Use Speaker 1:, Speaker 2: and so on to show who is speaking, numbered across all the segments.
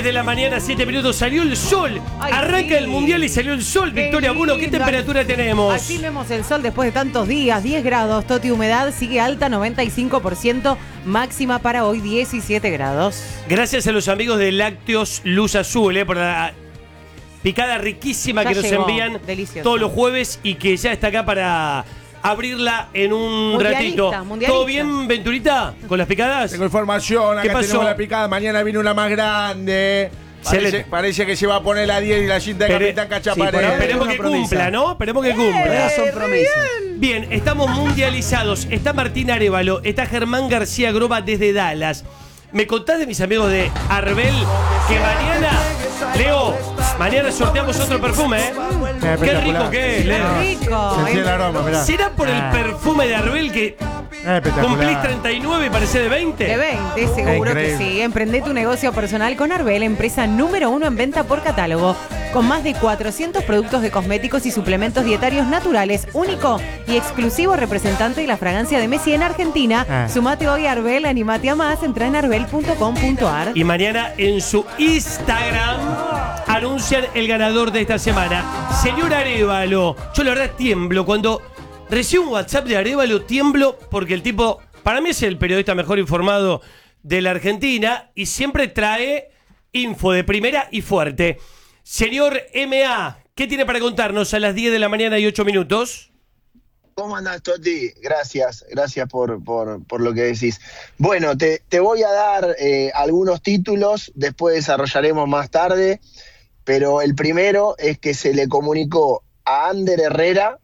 Speaker 1: de la mañana, 7 minutos, salió el sol.
Speaker 2: Ay,
Speaker 1: Arranca
Speaker 2: sí.
Speaker 1: el mundial y salió el sol.
Speaker 2: Qué
Speaker 1: Victoria Buno, ¿qué
Speaker 2: lindo.
Speaker 1: temperatura tenemos?
Speaker 2: Así vemos el sol después de tantos días, 10 grados, Toti, humedad sigue alta, 95%, máxima para hoy 17 grados.
Speaker 1: Gracias a los amigos de Lácteos Luz Azul, por la picada riquísima
Speaker 2: Ya
Speaker 1: que nos
Speaker 2: llegó,
Speaker 1: envían
Speaker 2: delicioso.
Speaker 1: todos los jueves y que ya está acá para abrirla en un
Speaker 2: Mundialista,
Speaker 1: ratito.
Speaker 2: mundialista.
Speaker 1: ¿Todo bien, Venturita? ¿Con las picadas?
Speaker 3: Tengo información,
Speaker 1: ¿Qué
Speaker 3: acá
Speaker 1: pasó?
Speaker 3: tenemos la picada, mañana viene una más grande.
Speaker 1: Excelente.
Speaker 3: Parece que se va a poner la 10 y la cinta de
Speaker 1: Pero-
Speaker 3: Capitán Cachaparé.
Speaker 4: por ahora
Speaker 1: Esperemos
Speaker 4: una
Speaker 1: que
Speaker 4: promesa.
Speaker 1: cumpla, ¿no? Esperemos que cumpla.
Speaker 4: Todas son promesas.
Speaker 1: Bien, estamos mundializados. Está Martín Arévalo, está Germán García Groba desde Dallas. ¿Me contás de mis amigos de Arbel que mañana, Leo, mañana sorteamos otro perfume, ¿eh? Qué rico que es, Leo.
Speaker 2: Rico.
Speaker 3: Sentí el aroma, mirá.
Speaker 1: ¿Será por el perfume de Arbel que cumplís 39 y parece de 20?
Speaker 2: De 20, seguro que
Speaker 3: Increíble.
Speaker 2: sí. Emprende tu negocio personal con Arbel, empresa número 1 en venta por catálogo. Con más de 400 productos de cosméticos y suplementos dietarios naturales, único y exclusivo representante de la fragancia de Messi en Argentina. Sumate hoy a Arbel, animate a más, entra en arbel.com.ar.
Speaker 1: Y mañana en su Instagram anuncian el ganador de esta semana. Señor Arévalo, yo la verdad tiemblo. Cuando recibo un WhatsApp de Arévalo, tiemblo porque el tipo, para mí es el periodista mejor informado de la Argentina y siempre trae info de primera y fuerte. Señor MA, ¿qué tiene para contarnos a las 10 de la mañana y 8 minutos?
Speaker 5: ¿Cómo andás, Toti? Gracias por lo que decís. Bueno, te voy a dar algunos títulos, después desarrollaremos más tarde, pero el primero es que se le comunicó a Ander Herrera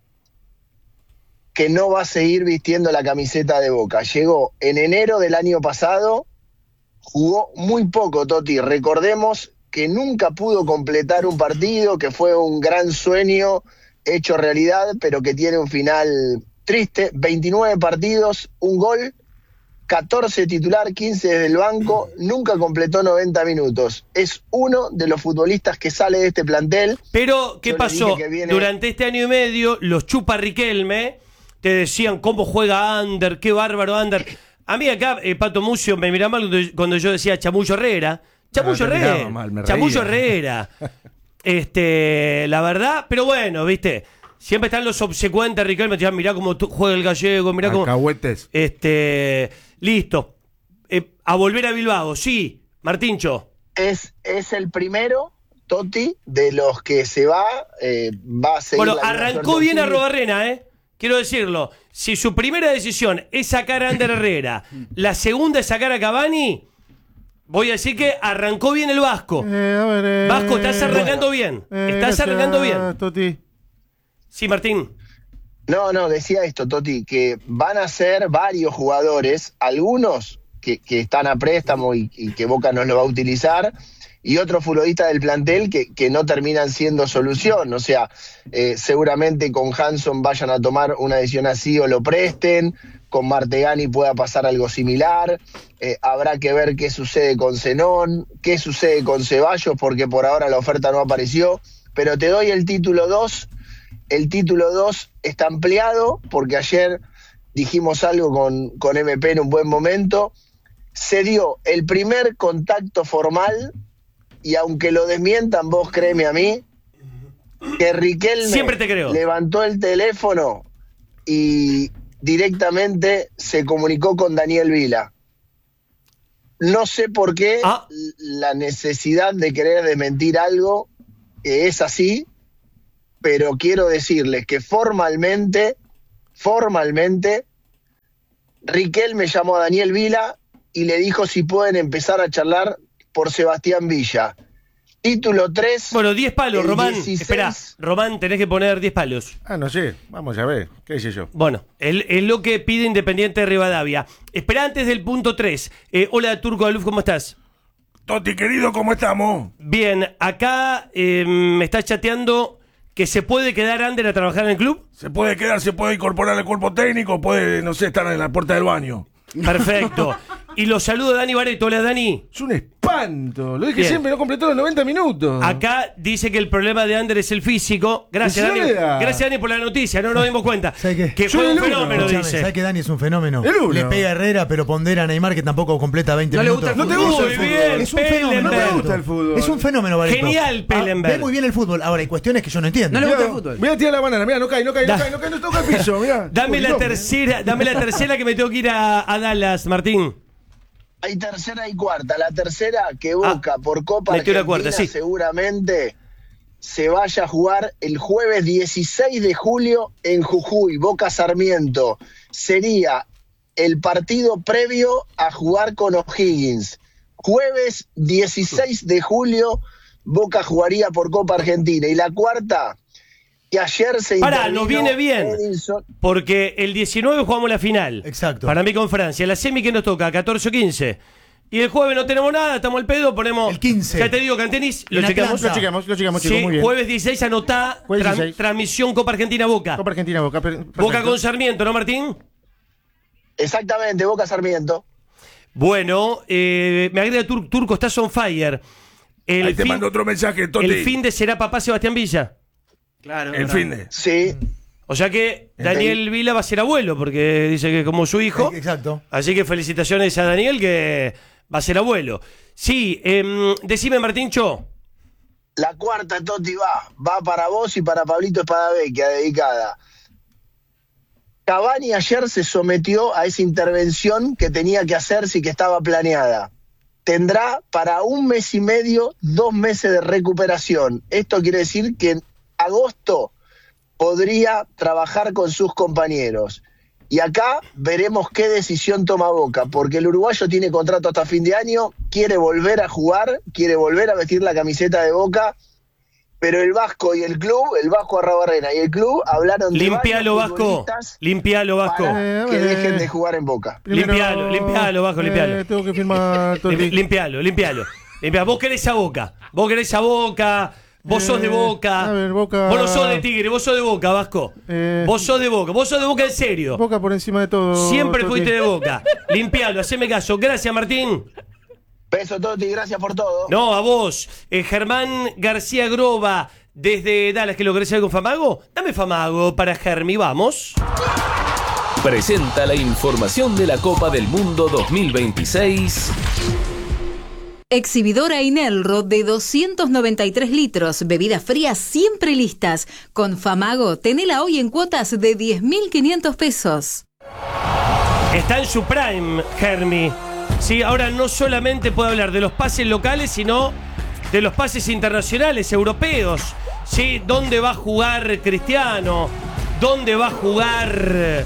Speaker 5: que no va a seguir vistiendo la camiseta de Boca. Llegó en enero del año pasado, jugó muy poco, Toti. Recordemos que nunca pudo completar un partido, que fue un gran sueño hecho realidad, pero que tiene un final triste. 29 partidos, un gol, 14 titular, 15 desde el banco, nunca completó 90 minutos. Es uno de los futbolistas que sale de este plantel.
Speaker 1: Pero, ¿qué
Speaker 5: Yo le
Speaker 1: pasó?
Speaker 5: dije que viene-
Speaker 1: Durante este año y medio, los chupa Riquelme te decían cómo juega Ander, qué bárbaro Ander. A mí acá, Pato Mucio me miraba mal cuando yo decía Chamullo Herrera. Chamullo
Speaker 3: No, te
Speaker 1: Herrera.
Speaker 3: miraba mal, me
Speaker 1: Chamullo
Speaker 3: reía.
Speaker 1: Herrera. La verdad, pero bueno, viste. Siempre están los obsecuentes, Riquelme, te decían, mirá cómo juega el gallego, mirá cómo.
Speaker 3: Alcahuetes.
Speaker 1: Listo. A volver a Bilbao, sí, Martíncho.
Speaker 5: Es el primero, Totti, de los que se va a seguir.
Speaker 1: Bueno,
Speaker 5: la misma
Speaker 1: arrancó
Speaker 5: suerte
Speaker 1: bien a
Speaker 5: posible.
Speaker 1: Robarrena, quiero decirlo. Si su primera decisión es sacar a Ander Herrera, la segunda es sacar a Cavani, voy a decir que arrancó bien el Vasco. Vasco, estás arrancando bien. Estás arrancando bien.
Speaker 3: Toti.
Speaker 1: Sí, Martín.
Speaker 5: No, decía esto, Toti, que van a ser varios jugadores, algunos que están a préstamo y que Boca no lo va a utilizar, y otros futbolistas del plantel que no terminan siendo solución. O sea, seguramente con Hanson vayan a tomar una decisión así o lo presten, con Martegani pueda pasar algo similar. Habrá que ver qué sucede con Zenón, qué sucede con Ceballos, porque por ahora la oferta no apareció. Pero te doy el título 2. El título 2 está ampliado, porque ayer dijimos algo con MP en un buen momento. Se dio el primer contacto formal, y aunque lo desmientan, vos créeme a mí, que Riquelme
Speaker 1: Siempre te creo.
Speaker 5: levantó el teléfono y directamente se comunicó con Daniel Vila. No sé por qué la necesidad de querer desmentir algo que es así, pero quiero decirles que formalmente, Riquelme llamó a Daniel Vila y le dijo si pueden empezar a charlar por Sebastián Villa. Título 3.
Speaker 1: Bueno, 10 palos,
Speaker 5: el
Speaker 1: Román.
Speaker 5: 16.
Speaker 1: Espera, Román, tenés que poner 10 palos.
Speaker 3: No sé, vamos a ver, qué sé yo.
Speaker 1: Bueno, es lo que pide Independiente de Rivadavia. Espera antes del punto 3. Hola, Turco Aluf, ¿cómo estás?
Speaker 3: Toti, querido, ¿cómo estamos?
Speaker 1: Bien, acá me está chateando que se puede quedar Ander a trabajar en el club.
Speaker 6: Se puede quedar, se puede incorporar al cuerpo técnico, puede, estar en la puerta del baño.
Speaker 1: Perfecto. Y lo saludo a Dani Bareto. Hola, Dani.
Speaker 6: Es un espanto
Speaker 3: tanto. Lo dije
Speaker 1: Bien.
Speaker 3: siempre, no completó los 90 minutos.
Speaker 1: Acá dice que el problema de Ander es el físico. Gracias,
Speaker 3: ¿En
Speaker 1: Dani.
Speaker 3: serio?
Speaker 1: Gracias, Dani, por la noticia. No nos dimos cuenta.
Speaker 4: ¿Sabe qué?
Speaker 1: Que
Speaker 3: Yo
Speaker 1: fue un
Speaker 3: el uno.
Speaker 1: fenómeno,
Speaker 4: Escuchame,
Speaker 1: dice.
Speaker 4: ¿sabes que Dani es un fenómeno?
Speaker 3: El uno.
Speaker 4: Le pega a Herrera, pero pondera a Neymar, que tampoco completa 20
Speaker 7: No le
Speaker 4: minutos.
Speaker 7: gusta el
Speaker 3: No te
Speaker 7: fútbol.
Speaker 3: gusta el
Speaker 1: Muy
Speaker 3: fútbol.
Speaker 1: bien,
Speaker 4: Es un fenómeno.
Speaker 3: No te
Speaker 1: Pellenberg.
Speaker 3: gusta el fútbol.
Speaker 4: Es un fenómeno, Barreto.
Speaker 1: Genial, Pellenberg.
Speaker 4: Ve muy bien el fútbol. Ahora, hay cuestiones que yo no entiendo.
Speaker 7: No le gusta el
Speaker 3: Mirá,
Speaker 7: fútbol.
Speaker 3: Mirá, tira la banana, mirá, no cae, no toca el piso, mirá.
Speaker 1: Dame la
Speaker 3: Poquitón.
Speaker 1: tercera que me tengo que ir a Dallas, Martín.
Speaker 5: Hay tercera y cuarta. La tercera que Boca por Copa
Speaker 1: metió la
Speaker 5: Argentina
Speaker 1: cuarta, sí.
Speaker 5: seguramente se vaya a jugar el jueves 16 de julio en Jujuy, Boca Sarmiento. Sería el partido previo a jugar con O'Higgins. Jueves 16 de julio Boca jugaría por Copa Argentina. Y la cuarta, que ayer se
Speaker 1: Pará,
Speaker 5: intervino
Speaker 1: nos viene bien.
Speaker 5: Edinson.
Speaker 1: Porque el 19 jugamos la final.
Speaker 4: Exacto.
Speaker 1: Para mí con Francia. La semi que nos toca, 14 o 15. Y el jueves no tenemos nada, estamos al pedo, ponemos.
Speaker 4: El 15.
Speaker 1: Ya te digo que en tenis lo
Speaker 4: En
Speaker 1: chequeamos.
Speaker 4: Atlanta.
Speaker 3: Lo chequeamos, chicos,
Speaker 1: Sí,
Speaker 3: muy bien.
Speaker 1: jueves 16 anotá
Speaker 3: Jueves 16.
Speaker 1: transmisión Copa Argentina Boca.
Speaker 3: Copa Argentina, Boca.
Speaker 1: Boca con Sarmiento, ¿no, Martín?
Speaker 5: Exactamente, Boca Sarmiento.
Speaker 1: Bueno, me agrega Turco, estás on fire.
Speaker 6: Ahí te mando otro mensaje, Toti.
Speaker 1: El fin de será papá Sebastián Villa.
Speaker 7: Claro.
Speaker 6: El fin de.
Speaker 5: Sí.
Speaker 1: O sea que Daniel Vila va a ser abuelo, porque dice que como su hijo.
Speaker 4: Exacto.
Speaker 1: Así que felicitaciones a Daniel, que va a ser abuelo. Sí, decime, Martíncho.
Speaker 5: La cuarta, Toti, va para vos y para Pablito Espadavecchia, dedicada. Cavani ayer se sometió a esa intervención que tenía que hacerse y que estaba planeada. Tendrá para 1 mes y medio, 2 meses de recuperación. Esto quiere decir que en agosto podría trabajar con sus compañeros. Y acá veremos qué decisión toma Boca, porque el uruguayo tiene contrato hasta fin de año, quiere volver a jugar, quiere volver a vestir la camiseta de Boca, pero el Vasco y el club, el Vasco Arrabarrena y el club hablaron de
Speaker 1: Limpialo,
Speaker 5: varios
Speaker 1: Vasco.
Speaker 5: futbolistas
Speaker 1: Limpialo, Vasco.
Speaker 5: para que dejen de jugar en Boca.
Speaker 1: Limpialo, Vasco, limpialo.
Speaker 3: Tengo que firmar, Toti.
Speaker 1: Limpialo. Vos querés a Boca. Vos sos de Boca.
Speaker 3: a ver, Boca-
Speaker 1: Vos no sos de Tigre, vos sos de Boca, Vasco. Vos sos de Boca en serio.
Speaker 3: Boca por encima de todo.
Speaker 1: Siempre
Speaker 3: Toti.
Speaker 1: fuiste de Boca. Limpialo, haceme caso. Gracias, Martín.
Speaker 5: Beso, Toti, gracias por todo.
Speaker 1: No, a vos. Germán García Groba, desde Dallas, que lo querés hacer con Famago. Dame Famago para Germi, vamos.
Speaker 8: Presenta la información de la Copa del Mundo 2026.
Speaker 9: Exhibidora Inelro de 293 litros, bebidas frías siempre listas. Con Famago, tenela hoy en cuotas de 10.500 pesos.
Speaker 1: Está en su prime, Germi. Sí, ahora no solamente puede hablar de los pases locales, sino de los pases internacionales, europeos. Sí, ¿dónde va a jugar Cristiano? ¿Dónde va a jugar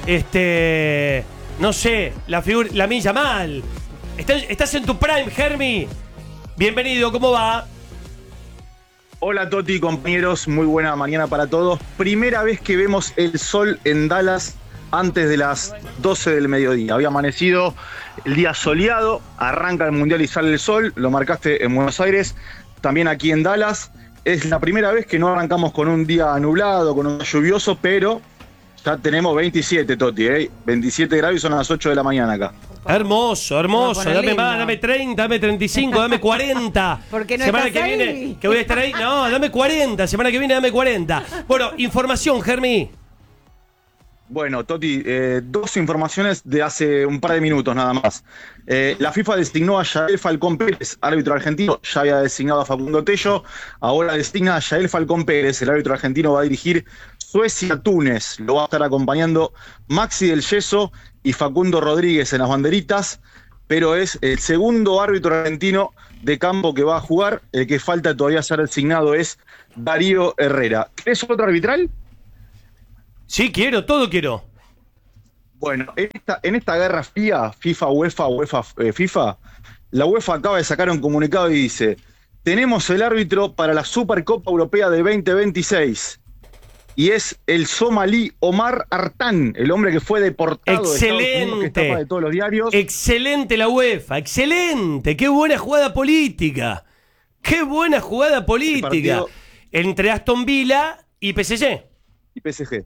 Speaker 1: no sé, Lamine Yamal? Estás en tu prime, Germi. Bienvenido, ¿cómo va?
Speaker 10: Hola Toti, compañeros, muy buena mañana para todos. Primera vez que vemos el sol en Dallas antes de las 12 del mediodía. Había amanecido el día soleado, arranca el Mundial y sale el sol, lo marcaste en Buenos Aires, también aquí en Dallas. Es la primera vez que no arrancamos con un día nublado, con un día lluvioso, pero ya tenemos 27, Toti, 27 grados y son las 8 de la mañana acá.
Speaker 1: Hermoso, hermoso.
Speaker 2: Va a poner
Speaker 1: Dame
Speaker 2: lindo.
Speaker 1: más, dame 30, dame 35, dame 40.
Speaker 2: ¿Por qué no
Speaker 1: semana
Speaker 2: estás
Speaker 1: que
Speaker 2: ahí?
Speaker 1: viene, que voy a estar ahí. No, dame 40. Semana que viene, dame 40. Bueno, información, Germi.
Speaker 10: Bueno, Toti, dos informaciones de hace un par de minutos nada más. La FIFA designó a Yael Falcón Pérez, árbitro argentino, ya había designado a Facundo Tello, ahora designa a Yael Falcón Pérez, el árbitro argentino va a dirigir Suecia-Túnez, lo va a estar acompañando Maxi del Yeso y Facundo Rodríguez en las banderitas, pero es el segundo árbitro argentino de campo que va a jugar, el que falta todavía ser designado es Darío Herrera. ¿Querés otro arbitral?
Speaker 1: Sí, quiero, todo quiero.
Speaker 10: Bueno, en esta guerra fría, FIFA, UEFA, FIFA, la UEFA acaba de sacar un comunicado y dice: tenemos el árbitro para la Supercopa Europea de 2026. Y es el somalí Omar Artan, el hombre que fue deportado de Estados Unidos, que está de todos los diarios.
Speaker 1: Excelente la UEFA, excelente. Qué buena jugada política. Qué buena jugada política. Entre Aston Villa y PSG.
Speaker 10: Y PSG.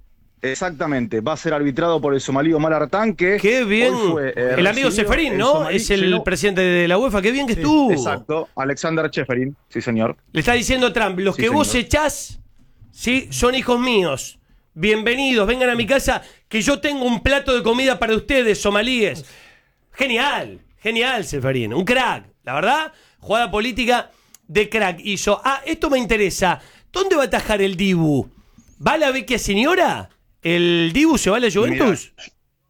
Speaker 10: Exactamente, va a ser arbitrado por el somalí Omar Artán, que
Speaker 1: qué bien, el amigo Ceferín, ¿no? Es el presidente de la UEFA, qué bien que estuvo.
Speaker 10: Exacto, Alexander Ceferín, sí señor.
Speaker 1: Le está diciendo Trump, los que vos echás, ¿sí? Son hijos míos. Bienvenidos, vengan a mi casa, que yo tengo un plato de comida para ustedes, somalíes. Genial, Ceferín, un crack, la verdad, jugada política de crack hizo. Esto me interesa, ¿dónde va a atajar el Dibu? ¿Va a la vecchia señora? ¿El Dibu se va a la Juventus?
Speaker 10: Mirá,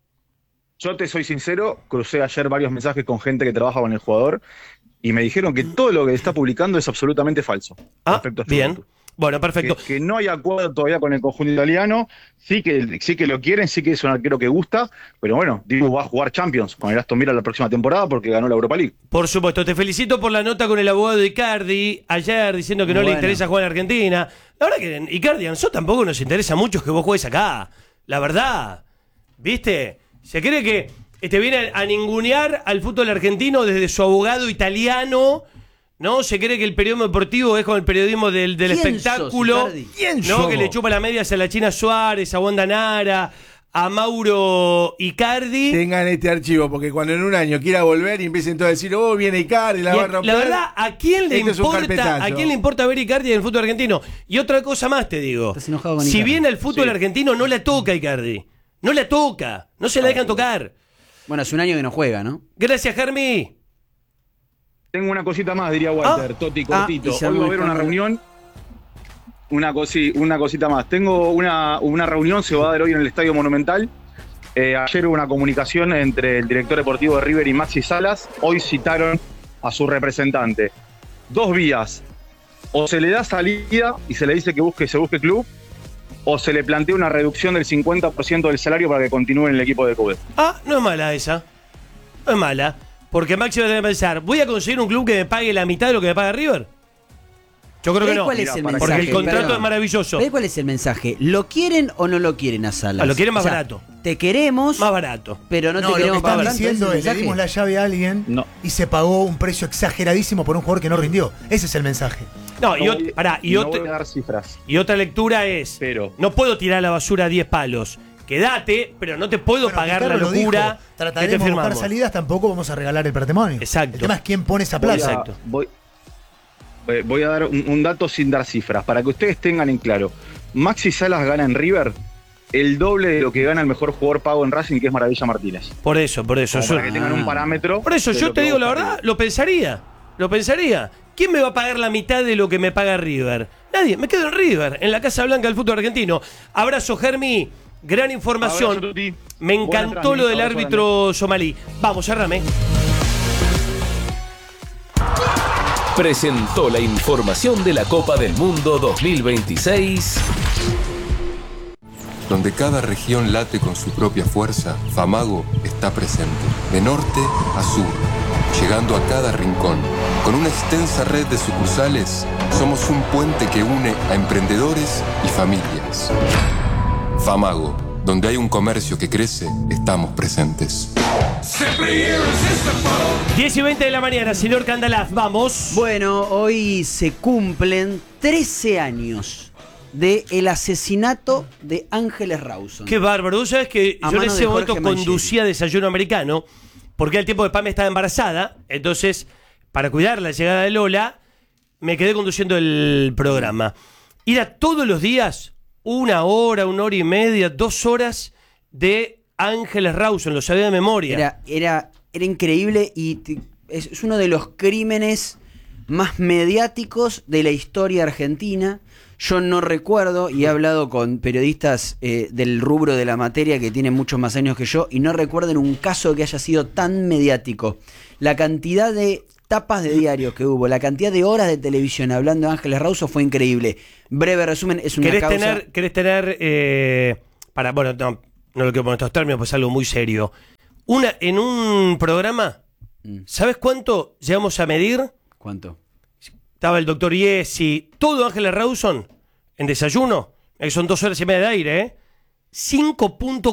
Speaker 10: yo te soy sincero, crucé ayer varios mensajes con gente que trabaja con el jugador y me dijeron que todo lo que está publicando es absolutamente falso.
Speaker 1: Bien. Bueno, perfecto.
Speaker 10: Que no hay acuerdo todavía con el conjunto italiano, sí que lo quieren, sí que es un arquero que gusta, pero bueno, Dibu va a jugar Champions con el Aston Villa la próxima temporada porque ganó la Europa League.
Speaker 1: Por supuesto, te felicito por la nota con el abogado de Icardi ayer diciendo que no le interesa jugar en Argentina. La verdad que Icardi a nosotros tampoco nos interesa mucho que vos juegues acá, la verdad, ¿viste? Se cree que te viene a ningunear al fútbol argentino desde su abogado italiano. No, se cree que el periodismo deportivo es como el periodismo del espectáculo. ¿No? Que le chupa las medias a la China Suárez, a Wanda Nara, a Mauro Icardi.
Speaker 3: Tengan este archivo, porque cuando en un año quiera volver y empiecen todos a decir, viene Icardi, la va a romper.
Speaker 1: La verdad, ¿a quién le importa ver Icardi en el fútbol argentino? Y otra cosa más te digo. Si viene el fútbol argentino, no la toca Icardi. No la toca. No se la dejan tocar.
Speaker 7: Bueno, hace un año que no juega, ¿no?
Speaker 1: Gracias, Germi.
Speaker 10: Tengo una cosita más, diría Walter, Toti, cortito. Hoy va a haber una reunión. Una cosita más. Tengo una reunión, se va a dar hoy en el Estadio Monumental. Ayer hubo una comunicación entre el director deportivo de River y Maxi Salas. Hoy citaron a su representante. 2 vías. O se le da salida y se le dice que se busque club, o se le plantea una reducción del 50% del salario para que continúe en el equipo de Coudet.
Speaker 1: No es mala esa. No es mala. Porque Maxi va a tener que pensar, ¿voy a conseguir un club que me pague la mitad de lo que me paga River? Yo creo que no.
Speaker 7: ¿Cuál es el mensaje?
Speaker 1: Porque el contrato es maravilloso.
Speaker 7: ¿Cuál es el mensaje? ¿Lo quieren o no lo quieren a Salas?
Speaker 1: Lo quieren más barato.
Speaker 7: Te queremos.
Speaker 1: Más barato.
Speaker 7: Pero no te queremos
Speaker 4: más barato. Diciendo es, le dimos la llave a alguien y se pagó un precio exageradísimo por un jugador que no rindió. Ese es el mensaje.
Speaker 10: Voy a dar cifras.
Speaker 1: Y otra lectura es, no puedo tirar a la basura 10 palos. Quédate, pero no te puedo pagar la locura.
Speaker 4: Trataremos de buscar salidas, tampoco vamos a regalar el patrimonio.
Speaker 1: Exacto.
Speaker 4: El tema es quién pone esa plata.
Speaker 10: Voy a dar un dato sin dar cifras, para que ustedes tengan en claro. Maxi Salas gana en River el doble de lo que gana el mejor jugador pago en Racing, que es Maravilla Martínez.
Speaker 1: Por eso.
Speaker 10: Para que tengan un parámetro.
Speaker 1: Por eso yo te digo la verdad, lo pensaría. ¿Quién me va a pagar la mitad de lo que me paga River? Nadie, me quedo en River, en la Casa Blanca del fútbol argentino. Abrazo, Germi. Gran información. Me encantó lo del árbitro somalí. Vamos, cerrame.
Speaker 8: Presentó la información de la Copa del Mundo 2026.
Speaker 11: Donde cada región late con su propia fuerza, Famago está presente. De norte a sur, llegando a cada rincón. Con una extensa red de sucursales, somos un puente que une a emprendedores y familias. Famago, donde hay un comercio que crece, estamos presentes.
Speaker 1: 10:20 de la mañana, señor Candalaz, vamos.
Speaker 7: Bueno, hoy se cumplen 13 años del asesinato de Ángeles Rawson.
Speaker 1: Qué bárbaro. ¿Vos sabés que yo en ese momento conducía Desayuno Americano? Porque al tiempo de Pam estaba embarazada. Entonces, para cuidar la llegada de Lola, me quedé conduciendo el programa. Era todos los días 1 hora, 1 hora y media, 2 horas de Ángeles Rawson, lo sabía de memoria.
Speaker 7: Era increíble y es uno de los crímenes más mediáticos de la historia argentina. Yo no recuerdo, y he hablado con periodistas del rubro de la materia que tienen muchos más años que yo, y no recuerdo un caso que haya sido tan mediático. La cantidad de tapas de diarios que hubo, la cantidad de horas de televisión hablando de Ángeles Rawson fue increíble. Breve resumen, es una causa...
Speaker 1: ¿Querés tener bueno, no lo quiero poner estos términos, pues es algo muy serio. En un programa, ¿sabes cuánto llegamos a medir?
Speaker 7: ¿Cuánto?
Speaker 1: Estaba el doctor Iesi, todo Ángeles Rawson en Desayuno, son 2 horas y media de aire,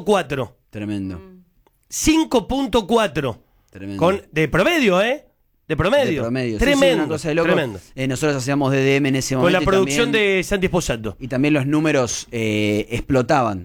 Speaker 1: 5.4.
Speaker 7: Tremendo.
Speaker 1: 5.4.
Speaker 7: Tremendo.
Speaker 1: De promedio, De De promedio. Tremendo.
Speaker 7: Sí, una cosa de loco.
Speaker 1: Tremendo.
Speaker 7: Nosotros hacíamos DDM en ese momento.
Speaker 1: Con la producción
Speaker 7: también,
Speaker 1: de Santi Esposato.
Speaker 7: Y también los números explotaban.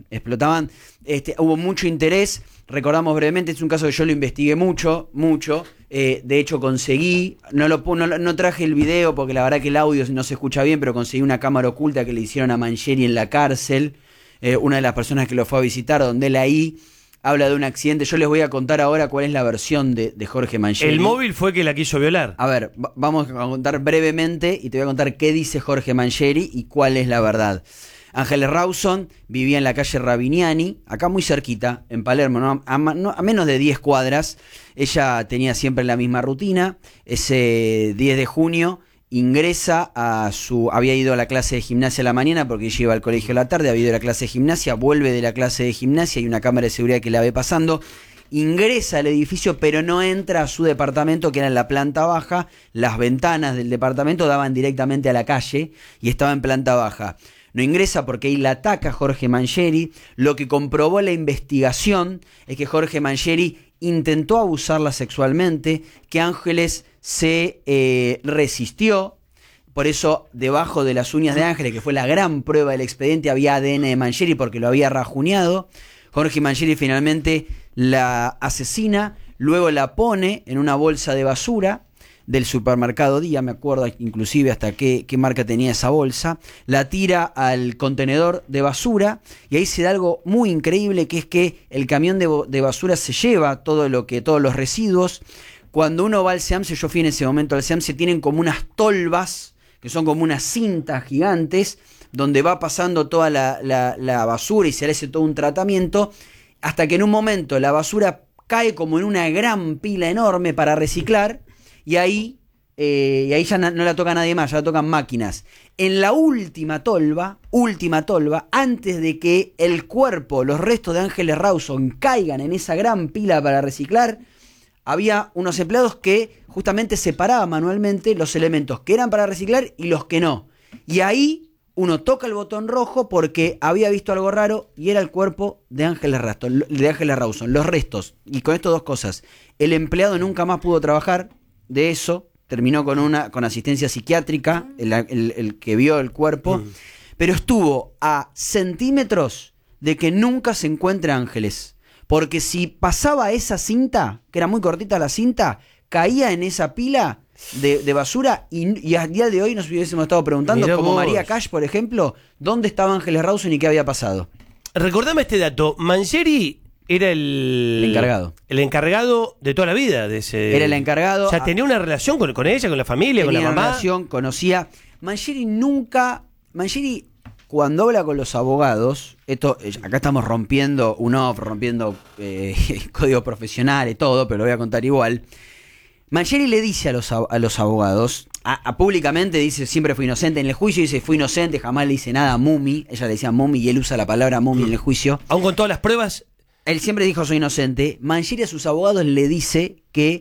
Speaker 7: Hubo mucho interés. Recordamos brevemente, es un caso que yo lo investigué mucho. De hecho, conseguí, no traje el video porque la verdad que el audio no se escucha bien, pero conseguí una cámara oculta que le hicieron a Mangieri en la cárcel. Una de las personas que lo fue a visitar, donde él ahí habla de un accidente. Yo les voy a contar ahora cuál es la versión de Jorge Mangieri.
Speaker 1: El móvil fue que la quiso violar.
Speaker 7: A ver, vamos a contar brevemente y te voy a contar qué dice Jorge Mangieri y cuál es la verdad. Ángeles Rawson vivía en la calle Rabiniani, acá muy cerquita, en Palermo, ¿no? A menos de 10 cuadras. Ella tenía siempre la misma rutina. Ese 10 de junio ingresa había ido a la clase de gimnasia a la mañana porque ella iba al colegio a la tarde, había ido a la clase de gimnasia, vuelve de la clase de gimnasia, hay una cámara de seguridad que la ve pasando, ingresa al edificio pero no entra a su departamento que era en la planta baja, las ventanas del departamento daban directamente a la calle y estaba en planta baja. No ingresa porque ahí la ataca Jorge Mangieri. Lo que comprobó la investigación es que Jorge Mangieri intentó abusarla sexualmente, que Ángeles se resistió. Por eso, debajo de las uñas de Ángeles, que fue la gran prueba del expediente, había ADN de Mangieri porque lo había rajuneado. Jorge Mangieri finalmente la asesina, luego la pone en una bolsa de basura del supermercado Día, me acuerdo inclusive hasta qué marca tenía esa bolsa, la tira al contenedor de basura y ahí se da algo muy increíble, que es que el camión de basura se lleva todos los residuos. Cuando uno va al SEAMSE, yo fui en ese momento al SEAMSE, tienen como unas tolvas, que son como unas cintas gigantes, donde va pasando toda la basura y se le hace todo un tratamiento, hasta que en un momento la basura cae como en una gran pila enorme para reciclar, y ahí ya no la toca nadie más, ya la tocan máquinas. En la última tolva, antes de que el cuerpo, los restos de Ángeles Rawson caigan en esa gran pila para reciclar, había unos empleados que justamente separaban manualmente los elementos que eran para reciclar y los que no. Y ahí uno toca el botón rojo porque había visto algo raro y era el cuerpo de Ángeles Rawson, los restos. Y con esto dos cosas. El empleado nunca más pudo trabajar de eso, terminó con asistencia psiquiátrica, el que vio el cuerpo, pero estuvo a centímetros de que nunca se encuentre Ángeles. Porque si pasaba esa cinta, que era muy cortita la cinta, caía en esa pila de basura y a día de hoy nos hubiésemos estado preguntando, mirá como vos. María Cash, por ejemplo, ¿dónde estaba Ángeles Rawson y qué había pasado?
Speaker 1: Recordame este dato, Mangieri era el encargado. El encargado de toda la vida de ese.
Speaker 7: Era el encargado.
Speaker 1: O sea, tenía una relación con ella, con la familia, con la mamá.
Speaker 7: Tenía una relación, conocía. Mangieri, cuando habla con los abogados, acá estamos rompiendo código profesional y todo, pero lo voy a contar igual. Mangieri le dice a los abogados, públicamente dice, siempre fui inocente. En el juicio dice, fui inocente, jamás le dice nada a Mumi. Ella le decía Mumi y él usa la palabra Mumi en el juicio.
Speaker 1: Aún con todas las pruebas.
Speaker 7: Él siempre dijo, soy inocente. Mangieri a sus abogados le dice que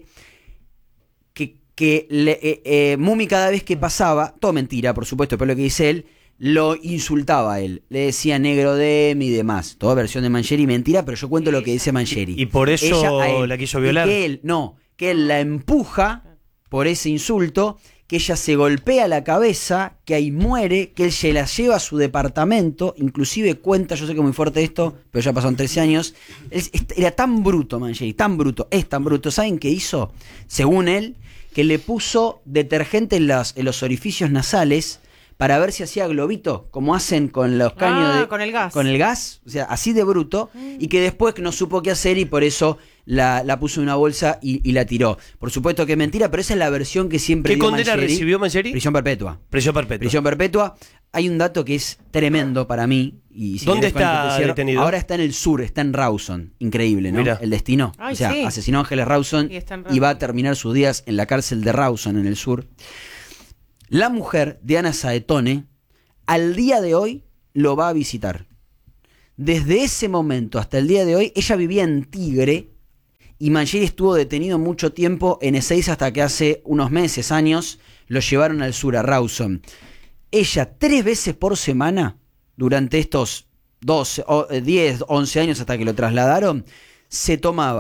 Speaker 7: Mumi cada vez que pasaba, todo mentira, por supuesto, pero lo que dice él, lo insultaba a él. Le decía negro de y demás. Toda versión de Mangieri, mentira, pero yo cuento lo que dice Mangieri.
Speaker 1: Y por eso la quiso violar.
Speaker 7: Que él la empuja por ese insulto, que ella se golpea la cabeza, que ahí muere, que él se la lleva a su departamento, inclusive cuenta, yo sé que es muy fuerte esto, pero ya pasaron 13 años, era tan bruto Mangieri, es tan bruto, ¿saben qué hizo? Según él, que le puso detergente en los orificios nasales para ver si hacía globito, como hacen con los caños
Speaker 2: con el gas.
Speaker 7: Con el gas, o sea, así de bruto, y que después no supo qué hacer y por eso la puso en una bolsa y la tiró. Por supuesto que es mentira, pero esa es la versión que siempre dio Mangieri. ¿Qué condena
Speaker 1: recibió Mangieri?
Speaker 7: Prisión perpetua.
Speaker 1: Prisión perpetua.
Speaker 7: Hay un dato que es tremendo para mí. Y si
Speaker 1: ¿dónde está detenido?
Speaker 7: Ahora está en el sur, está en Rawson. Increíble, ¿no?
Speaker 1: Mirá.
Speaker 7: El destino.
Speaker 2: Ay,
Speaker 7: o sea,
Speaker 2: sí.
Speaker 7: asesinó a Ángeles Rawson y va a terminar sus días en la cárcel de Rawson, en el sur. La mujer de Ana Saetone, al día de hoy, lo va a visitar. Desde ese momento hasta el día de hoy, ella vivía en Tigre y Mangieri estuvo detenido mucho tiempo en Ezeiza hasta que hace unos meses, años, lo llevaron al sur, a Rawson. Ella 3 veces por semana, durante estos 10, 11 años hasta que lo trasladaron, se tomaba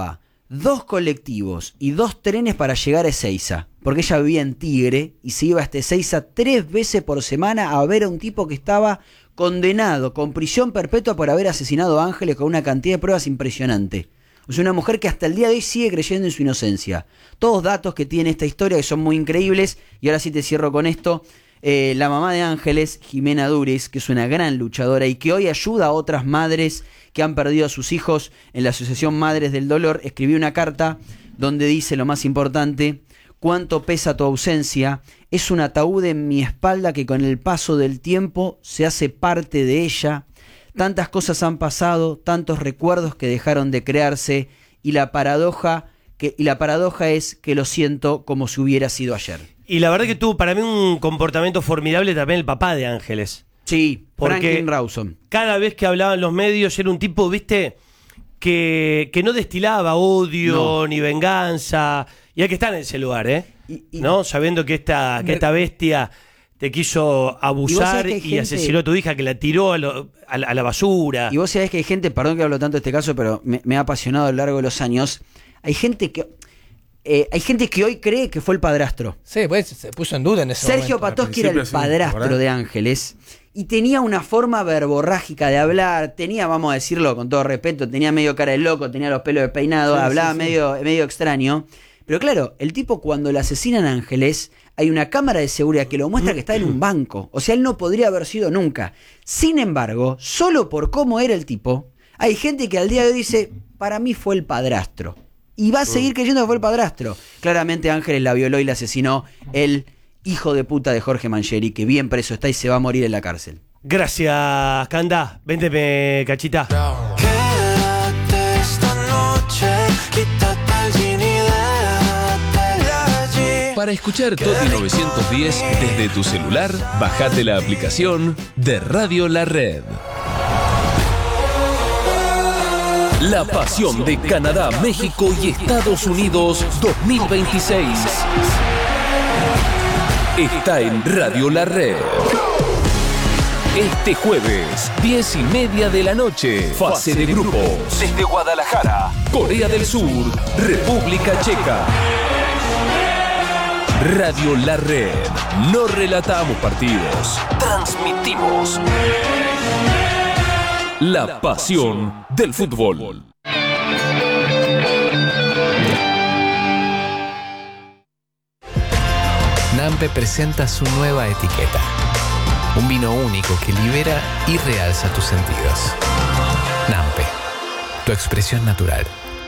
Speaker 7: 2 colectivos y 2 trenes para llegar a Ezeiza, porque ella vivía en Tigre y se iba hasta Ezeiza 3 veces por semana a ver a un tipo que estaba condenado con prisión perpetua por haber asesinado a Ángeles con una cantidad de pruebas impresionante. O sea, una mujer que hasta el día de hoy sigue creyendo en su inocencia. Todos datos que tiene esta historia que son muy increíbles. Y ahora sí te cierro con esto. La mamá de Ángeles, Jimena Dures, que es una gran luchadora y que hoy ayuda a otras madres que han perdido a sus hijos en la Asociación Madres del Dolor, escribió una carta donde dice lo más importante: cuánto pesa tu ausencia, es un ataúd en mi espalda que con el paso del tiempo se hace parte de ella. Tantas cosas han pasado, tantos recuerdos que dejaron de crearse, y la paradoja es que lo siento como si hubiera sido ayer.
Speaker 1: Y la verdad que tuvo para mí un comportamiento formidable también el papá de Ángeles.
Speaker 7: Sí,
Speaker 1: porque
Speaker 7: Franklin Rawson.
Speaker 1: Cada vez que hablaban los medios era un tipo, viste, que no destilaba odio ni venganza. Y hay que estar en ese lugar, ¿no? Sabiendo que esta bestia te quiso abusar y asesinó a tu hija, que la tiró a la basura.
Speaker 7: Y vos sabés que hay gente, perdón que hablo tanto de este caso, pero me ha apasionado a lo largo de los años. Hay gente que hoy cree que fue el padrastro.
Speaker 12: Sí, pues se puso en duda en ese momento.
Speaker 7: Sergio Patoski era el padrastro de Ángeles y tenía una forma verborrágica de hablar. Tenía, vamos a decirlo con todo respeto, tenía medio cara de loco, tenía los pelos despeinados, hablaba medio extraño. Pero claro, el tipo, cuando le asesinan a Ángeles, hay una cámara de seguridad que lo muestra que está en un banco. O sea, él no podría haber sido nunca. Sin embargo, solo por cómo era el tipo, hay gente que al día de hoy dice: para mí fue el padrastro. Y va a seguir creyendo que fue el padrastro. Claramente Ángeles la violó y la asesinó el hijo de puta de Jorge Mangieri, que bien preso está y se va a morir en la cárcel.
Speaker 1: Gracias, Canda. Vénteme, cachita.
Speaker 13: Quédate esta noche, quítate el jean y déjate de allí.
Speaker 8: Para escuchar Toti 910 desde tu celular, bajate la aplicación de Radio La Red. La pasión de Canadá, México y Estados Unidos 2026 está en Radio La Red. Este jueves, 10:30 de la noche, fase de grupos. Desde Guadalajara, Corea del Sur, República Checa. Radio La Red. No relatamos partidos, transmitimos la pasión del fútbol.
Speaker 14: Nampe presenta su nueva etiqueta. Un vino único que libera y realza tus sentidos. Nampe, tu expresión natural.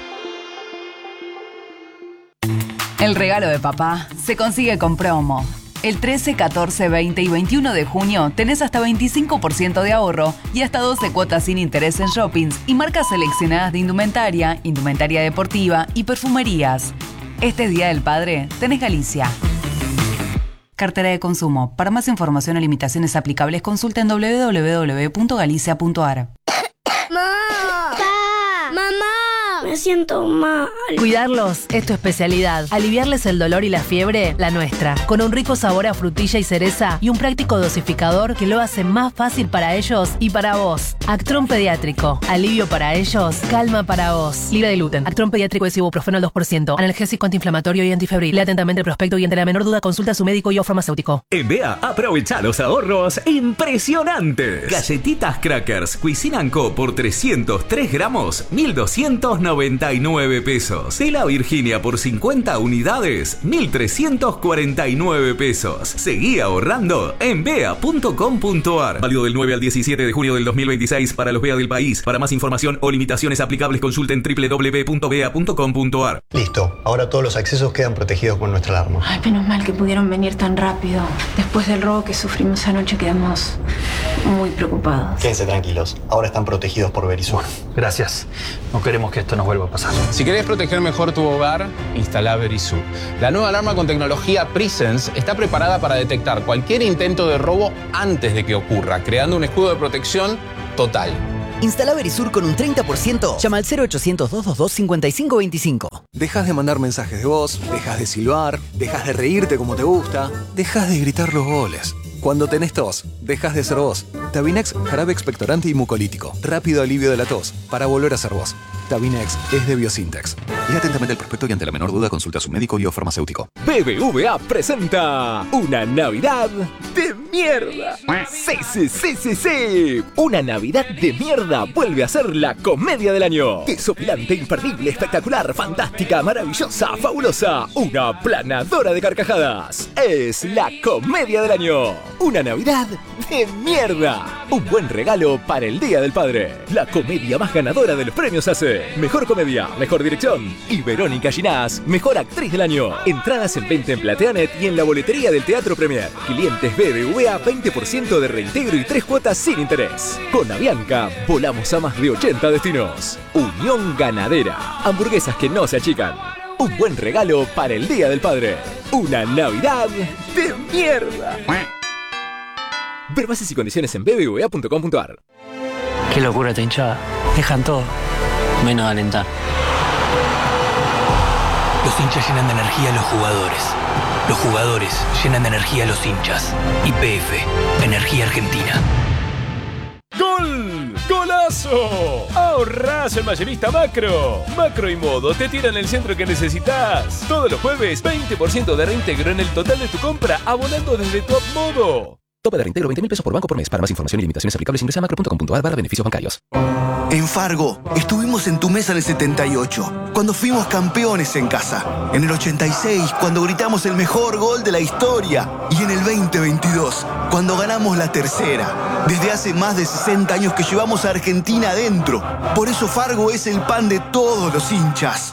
Speaker 15: El regalo de papá se consigue con promo. El 13, 14, 20 y 21 de junio tenés hasta 25% de ahorro y hasta 12 cuotas sin interés en shoppings y marcas seleccionadas de indumentaria, indumentaria deportiva y perfumerías. Este Día del Padre tenés Galicia. Cartera de consumo. Para más información o limitaciones aplicables, consulta en www.galicia.ar.
Speaker 16: Me siento mal.
Speaker 17: Cuidarlos es tu especialidad. Aliviarles el dolor y la fiebre, la nuestra. Con un rico sabor a frutilla y cereza y un práctico dosificador que lo hace más fácil para ellos y para vos. Actron Pediátrico. Alivio para ellos, calma para vos. Libre de gluten. Actron Pediátrico es ibuprofeno al 2%. Analgésico antiinflamatorio y antifebril. Lea atentamente el prospecto y ante la menor duda consulta a su médico y o farmacéutico.
Speaker 18: En Bea, aprovecha los ahorros impresionantes. Galletitas Crackers Cuisine & Co por 303 gramos, 1.299 pesos. Tela Virginia por 50 unidades, 1.349 pesos. Seguí ahorrando en bea.com.ar. Válido del 9 al 17 de junio del 2026 para los Bea del país. Para más información o limitaciones aplicables, consulten www.bea.com.ar.
Speaker 19: Listo, ahora todos los accesos quedan protegidos con nuestra alarma.
Speaker 20: Ay, menos mal que pudieron venir tan rápido. Después del robo que sufrimos anoche quedamos muy preocupados.
Speaker 19: Quédense tranquilos, ahora están protegidos por Verisur.
Speaker 21: Gracias. No queremos que esto nos vuelva a pasar.
Speaker 22: Si querés proteger mejor tu hogar, instala Verisur. La nueva alarma con tecnología Presence está preparada para detectar cualquier intento de robo antes de que ocurra, creando un escudo de protección total.
Speaker 23: Instala Verisur con un 30%. Llama al 0800-222-5525.
Speaker 24: Dejas de mandar mensajes de voz, dejas de silbar, dejas de reírte como te gusta, dejas de gritar los goles.
Speaker 5: Cuando tenés tos, dejas de ser vos. Tabinex, jarabe expectorante y mucolítico. Rápido alivio de la tos, para volver a ser vos. Tabinex es de Biosintex. Lea atentamente el prospecto y ante la menor duda consulta a su médico o farmacéutico.
Speaker 18: BBVA presenta una Navidad de mierda. Sí. Una Navidad de mierda vuelve a ser la comedia del año. Desopilante, imperdible, espectacular, fantástica, maravillosa, fabulosa. Una planadora de carcajadas. Es la comedia del año. Una Navidad de mierda. Un buen regalo para el Día del Padre. La comedia más ganadora de los premios ACE. Mejor comedia, mejor dirección. Y Verónica Ginás, mejor actriz del año. Entradas en venta en Plateanet y en la boletería del Teatro Premier. Clientes BBVA, 20% de reintegro y 3 cuotas sin interés. Con Avianca, volamos a más de 80 destinos. Unión Ganadera. Hamburguesas que no se achican. Un buen regalo para el Día del Padre. Una Navidad de mierda. Ver bases y condiciones en bbva.com.ar.
Speaker 6: Qué locura esta hinchada. Dejan todo, menos alentar.
Speaker 9: Los hinchas llenan de energía a los jugadores. Los jugadores llenan de energía a los hinchas. YPF, Energía Argentina.
Speaker 24: ¡Gol! ¡Golazo! ¡Ahorrás el Mayorista Macro! Macro y Modo te tiran el centro que necesitas. Todos los jueves, 20% de reintegro en el total de tu compra, abonando desde Top Modo.
Speaker 5: Tope de reintegro 20.000 pesos por banco por mes. Para más información y limitaciones aplicables ingresa a macro.com.ar/beneficios bancarios.
Speaker 25: En Fargo, estuvimos en tu mesa en el 78, cuando fuimos campeones en casa. En el 86, cuando gritamos el mejor gol de la historia. Y en el 2022, cuando ganamos la tercera. Desde hace más de 60 años que llevamos a Argentina adentro. Por eso Fargo es el pan de todos los hinchas.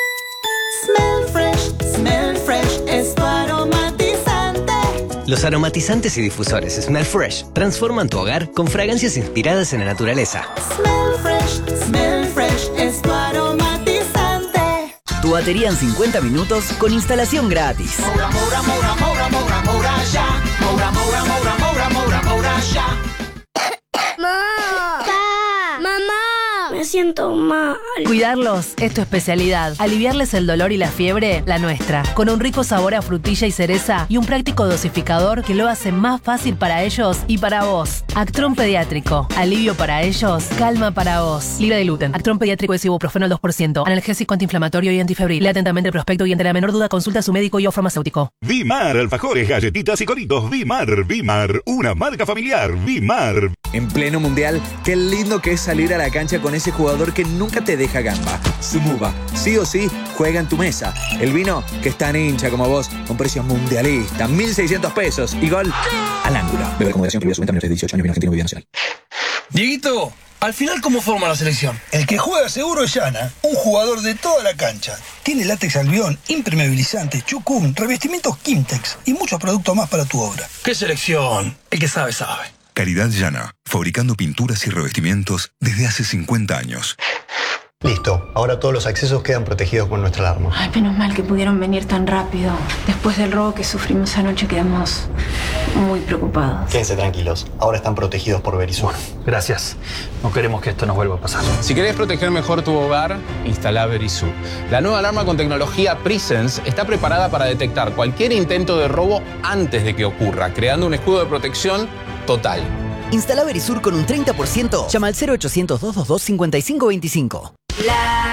Speaker 13: Smell fresh es tu aromatizante.
Speaker 26: Los aromatizantes y difusores Smell Fresh transforman tu hogar con fragancias inspiradas en la naturaleza.
Speaker 13: Smell fresh es tu aromatizante.
Speaker 23: Tu batería en 50 minutos con instalación gratis.
Speaker 13: Moura, moura, moura, moura, moura, moura, ya. Moura, moura, moura, moura, moura, moura, ya.
Speaker 16: Mamá, me siento mal.
Speaker 17: Cuidarlos es tu especialidad. Aliviarles el dolor y la fiebre, la nuestra. Con un rico sabor a frutilla y cereza y un práctico dosificador que lo hace más fácil para ellos y para vos. Actron Pediátrico. Alivio para ellos, calma para vos. Libre de gluten. Actron Pediátrico es ibuprofeno al 2%. Analgésico, antiinflamatorio y antifebril. Lea atentamente el prospecto y ante la menor duda consulta a su médico y o farmacéutico.
Speaker 27: Vimar, alfajores, galletitas y coritos. Vimar, una marca familiar. Vimar.
Speaker 28: En pleno mundial, qué lindo que es salir a la cancha con ese jugador que nunca te deja gamba. Sumuba, sí o sí, juega en tu mesa. El vino que es tan hincha como vos, con precios mundialistas, 1.600 pesos y gol al ángulo. Beber con moderación, prohibida su venta menores de 18 años, vino argentino, bebida nacional.
Speaker 29: Dieguito, al final, ¿cómo forma la selección? El que juega seguro es Yana, un jugador de toda la cancha. Tiene látex albión, impermeabilizante, chucún, revestimientos Kimtex y muchos productos más para tu obra. ¿Qué selección? El que sabe, sabe.
Speaker 30: Calidad Yana, fabricando pinturas y revestimientos desde hace 50 años.
Speaker 19: Listo, ahora todos los accesos quedan protegidos con nuestra alarma.
Speaker 20: Ay, menos mal que pudieron venir tan rápido. Después del robo que sufrimos anoche quedamos muy preocupados.
Speaker 19: Quédense tranquilos, ahora están protegidos por Verisur.
Speaker 21: Gracias. No queremos que esto nos vuelva a pasar.
Speaker 22: Si querés proteger mejor tu hogar, instala Verisur. La nueva alarma con tecnología Presence está preparada para detectar cualquier intento de robo antes de que ocurra, creando un escudo de protección total.
Speaker 23: Instala Verisur con un 30%. Llama al 0800 222 5525.